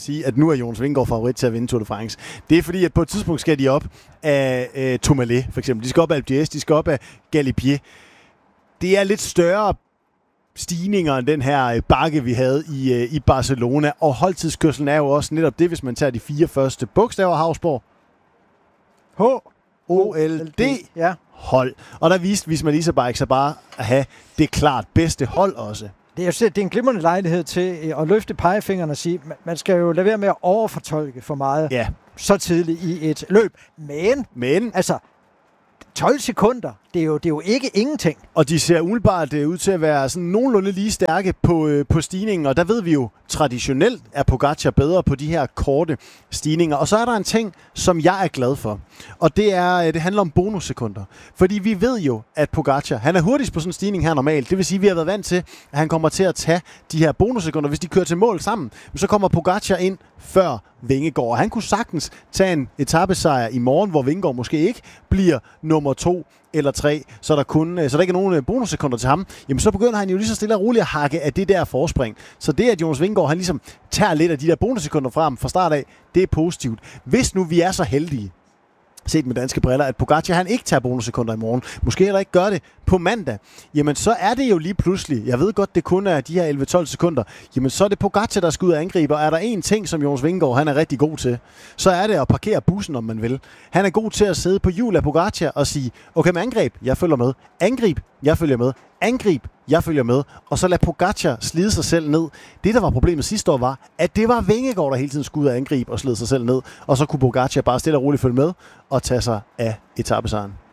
sige, at nu er Jonas Vingegaard favorit til at vinde Tour de France. Det er fordi, at på et tidspunkt skal de op af Tourmalet, for eksempel. De skal op af Alpe d'Huez, de skal op af Galibier. Det er lidt større stigninger end den her bakke, vi havde i Barcelona. Og holdtidskørselen er jo også netop det, hvis man tager de 4 første bogstaver, Hausborg. H-O-L-D. Ja. Hold. Og der viste Visma Lease Bike sig bare at have det klart bedste hold også. Det er en glimrende lejlighed til at løfte pegefingeren og sige, man skal jo lade være med at overfortolke for meget så tidligt i et løb. Men altså, 12 sekunder, det er jo ikke ingenting. Og de ser umiddelbart ud til at være sådan nogenlunde lige stærke på stigningen, og der ved vi jo, traditionelt er Pogačar bedre på de her korte stigninger. Og så er der en ting, som jeg er glad for, og det handler om bonussekunder. Fordi vi ved jo, at Pogačar, han er hurtigst på sådan en stigning her normalt. Det vil sige, at vi har været vant til, at han kommer til at tage de her bonussekunder. Hvis de kører til mål sammen, så kommer Pogačar ind før Vingegaard. Han kunne sagtens tage en etapesejr i morgen, hvor Vingegaard måske ikke bliver nummer 2 eller 3, så der ikke er nogen bonussekunder til ham, jamen så begynder han jo lige så stille og roligt at hakke af det der forspring. Så det, at Jonas Vingegaard, han ligesom tager lidt af de der bonussekunder fra ham fra start af, det er positivt. Hvis nu vi er så heldige, set med danske briller, at Pogačar han ikke tager bonussekunder i morgen, måske heller ikke gør det på mandag, jamen så er det jo lige pludselig, jeg ved godt, det kun er de her 11-12 sekunder, jamen så er det Pogačar, der skal ud og angribe, og er der en ting, som Jonas Vingegaard han er rigtig god til, så er det at parkere bussen, om man vil. Han er god til at sidde på hjul af Pogačar og sige, okay, med angreb, jeg følger med. Angrib, jeg følger med. Angrib, jeg følger med. Og så lad Pogačar slide sig selv ned. Det, der var problemet sidste år, var, at det var Vingegaard, der hele tiden skulle ud og angribe og slide sig selv ned. Og så kunne Pogačar bare stille og roligt følge med og tage sig af etapesejren.